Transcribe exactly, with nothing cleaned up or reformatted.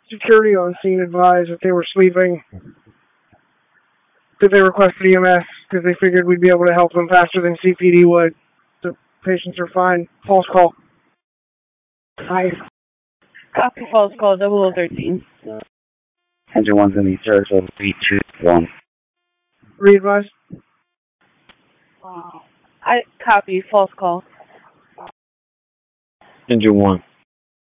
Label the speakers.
Speaker 1: Security on scene advised that they were sleeping. That they requested E M S because they figured we'd be able to help them faster than C P D would. The patients are fine. False call.
Speaker 2: Hi. Copy false call, double oh thirteen.
Speaker 3: Engine one's in the search of three two one.
Speaker 1: Re-advise?
Speaker 2: Wow. I copy false call.
Speaker 4: Engine one.